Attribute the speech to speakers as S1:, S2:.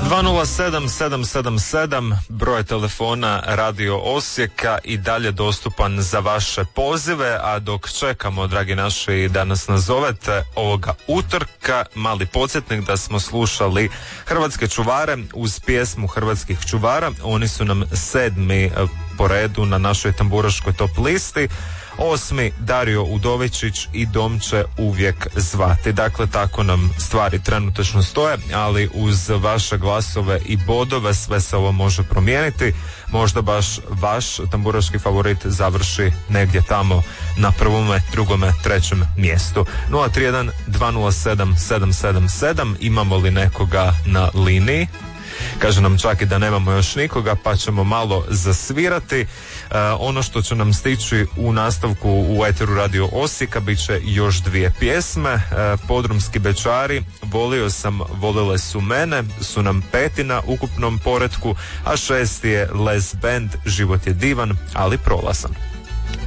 S1: 207-777, broj telefona Radio Osijeka i dalje dostupan za vaše pozive, a dok čekamo, dragi naši, da nas nazovete ovoga utorka, mali podsjetnik da smo slušali Hrvatske čuvare uz pjesmu Hrvatskih čuvara. Oni su nam 7. po redu na našoj tamburaškoj top listi. 8. Dario Udovičić i Dom će uvijek zvati. Dakle, tako nam stvari trenutačno stoje, ali uz vaše glasove i bodove sve se ovo može promijeniti. Možda baš vaš tamburaški favorit završi negdje tamo na 1., 2., 3. mjestu. 031 207 777. Imamo li nekoga na liniji? Kaže nam čak i da nemamo još nikoga, pa ćemo malo zasvirati. Ono što će nam stići u nastavku u eteru Radio Osijeka bit će još 2 pjesme. Podrumski Bećari, Volio sam, volile su mene, su nam 5. na ukupnom poretku, a 6. je Les Band, Život je divan, ali prolazan.